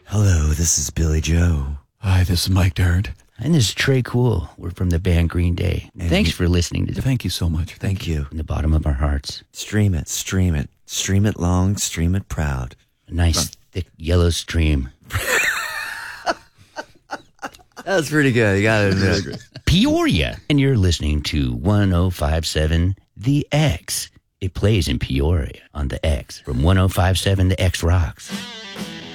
Hello, this is Billy Joe. Hi, this is Mike Dirnt. And this is Trey Cool. We're from the band Green Day. Thanks for listening to Thank you so much. Thank you. From the bottom of our hearts. Stream it, stream it. Stream it long, stream it proud. A nice, thick, yellow stream. That was pretty good. You got to admit. Peoria. And you're listening to 1057 The X. It plays in Peoria on the X. From 1057 to X Rocks.